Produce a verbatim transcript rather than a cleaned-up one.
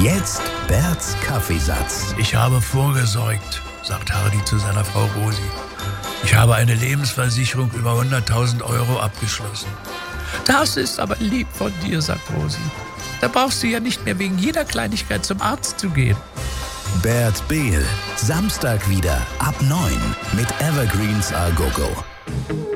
Jetzt Berts Kaffeesatz. Ich habe vorgesorgt, sagt Hardy zu seiner Frau Rosi. Ich habe eine Lebensversicherung über hunderttausend Euro abgeschlossen. Das ist aber lieb von dir, sagt Rosi. Da brauchst du ja nicht mehr wegen jeder Kleinigkeit zum Arzt zu gehen. Bert Behl, Samstag wieder ab neun mit Evergreens A Go Go.